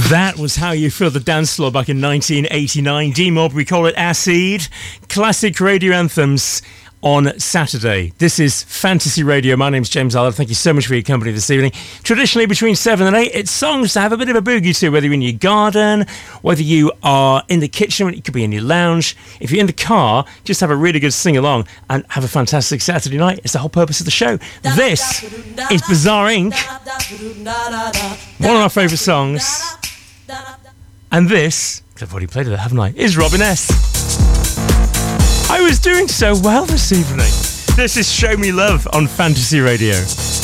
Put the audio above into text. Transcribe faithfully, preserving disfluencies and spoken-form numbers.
That was how you filled the dance floor back in nineteen eighty-nine. D-Mob, we call it Acid. Classic radio anthems on Saturday. This is Fantasy Radio. My name's James Allard. Thank you so much for your company this evening. Traditionally, between seven and eight, it's songs to have a bit of a boogie to, whether you're in your garden, whether you are in the kitchen, it could be in your lounge. If you're in the car, just have a really good sing-along and have a fantastic Saturday night. It's the whole purpose of the show. This is Bizarre Incorporated. One of our favourite songs. And this, because I've already played it, haven't I, is Robin S. I was doing so well this evening. This is Show Me Love on Fantasy Radio.